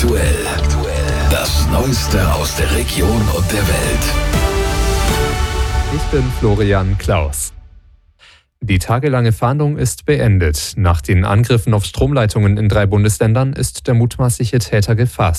Aktuell. Das Neueste aus der Region und der Welt. Ich bin Florian Klaus. Die tagelange Fahndung ist beendet. Nach den Angriffen auf Stromleitungen in 3 Bundesländern ist der mutmaßliche Täter gefasst.